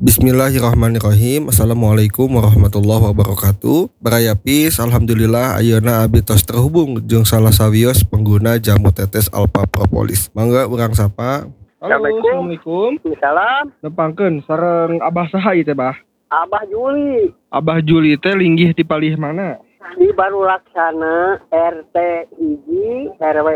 Bismillahirrahmanirrahim. Assalamualaikum warahmatullahi wabarakatuh. Barayapis, alhamdulillah ayeuna abdi tos terhubung jeung salah sawios pengguna jamu tetes Alpha Propolis. Mangga urang sapa. Halo, assalamualaikum. Salam. Nepangkeun sareng Abah saha ieu teh, Bah? Abah Juli Abah Juli teh linggih di palih mana? di Baru Laksana RT 1 RW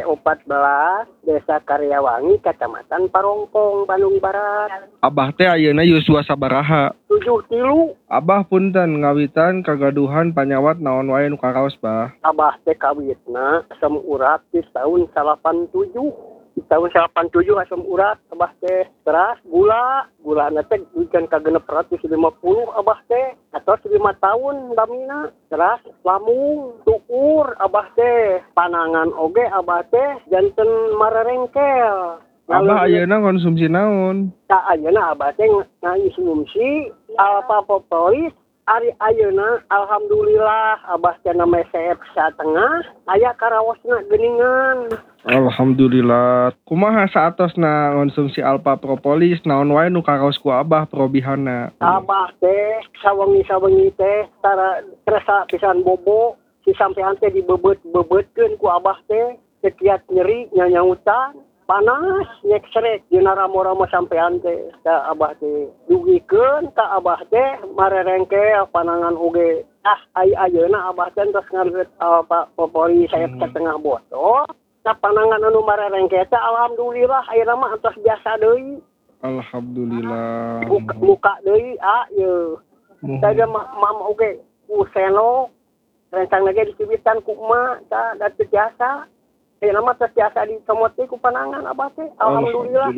14 Desa Karyawangi Kecamatan Parongpong Bandung Barat. Abah teh ayeuna yuswa sabaraha? 7 Abah punten ngawitan kagaduhan panyawat naon wae nu karaos, Bah? Abah teh kawitna asam urat di tahun 87. Di tahun 87 asam urat Abah teh beras gula teh bukan kagenep 150 Abah teh atau 5 tahun damina beras lamung tukur Abah teh panangan oge Abah teh janten marerengkel. Abah ayeuna konsumsi naon? Tak ayeuna Abah teh ngonsumsi Alpha Propolis. Ari ayeuna alhamdulillah Abah teh nama CF satengah aya karawosna geuningan. Alhamdulillah. Kumaha saatosna konsumsi Alpha Propolis naon wae nu karaos ku Abah probihanna? Abah teh sawengi teh tara terasa pisan bobo si sampean teh dibebet-bebetkeun ku Abah teh sekiat nyeri nyanyautan panas nyek srek dina ramo-ramo sampean teh ka Abah teh dugikeun ka Abah teh marerengkel panangan oge ayeuna Abah teh tos ngareut Propolis saya setengah botol. Nah, panangan anu marerengkel teh alhamdulillah ayeuna mah antos biasa deui. Alhamdulillah. Muka deui ieu. Tadi mama oge ku seno rencang lagi dicibitan ku emak tah da teu biasa. Ayeuna mah teu biasa dicomot teh ku panangan Abah teh. Alhamdulillah.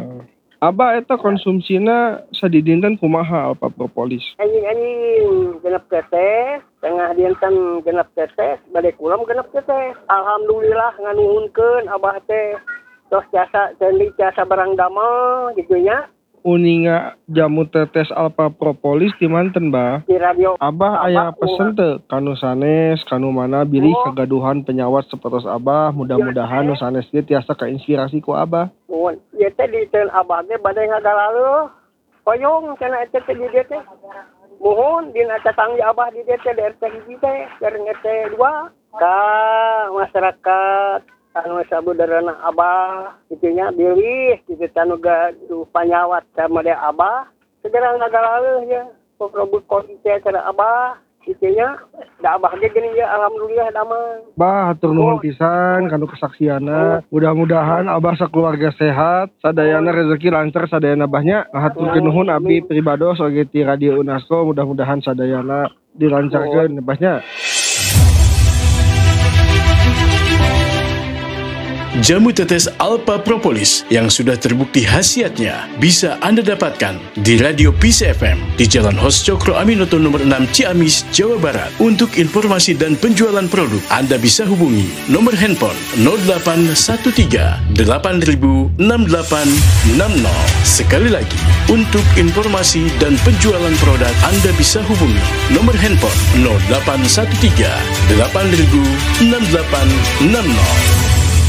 Abah eta konsumsina sadidinten kumaha Alpha Propolis? Anjing genep tetes, tengah dinten genep tetes, bade kulam genep tetes. Alhamdulillah nganuhunkeun Abah teh. Tos jasa ceuli jasa barang damel gitu nya. Uninga jamu tetes Alpha Propolis di manten, Bah? Di radio. Abah aya pesen teu kanu sanes, kanu mana bilih kagaduhan penyawat sapertos Abah, mudah-mudahan nu sanes ge tiasa kainspirasi ku Abah. Mun ieu teh di teun Abah ge bade ngagalaleuh. Koyong cenah eta teh di dieu teh. Mohon dina tetangga Abah di dieu teh di RT 1 teh, sareng RT 2 ka masyarakat anu sabudareuna Abah itunya bilih kitu anu gaduh panyawat sama dia Abah segera ngagaleuh ya pokok kondisi cara Abah itunya da Abah ge geuning ya alhamdulillah damang. Bah hatur nuhun pisan kanu kesaksianna. Mudah-mudahan Abah sakeluarga sehat, sadayana rezeki lancar sadayana Abahnya. Hatur nuhun abdi pribados oge ti Radio Unasko, mudah-mudahan sadayana dilancarkeun Abahnya. Jamu tetes Alpha Propolis yang sudah terbukti khasiatnya bisa Anda dapatkan di Radio Peace FM di Jalan Hos Cokro Aminoto nomor 6 Ciamis, Jawa Barat. Untuk informasi dan penjualan produk, Anda bisa hubungi nomor handphone 0813 8000 6860. Sekali lagi, untuk informasi dan penjualan produk, Anda bisa hubungi nomor handphone 0813 8000 6860.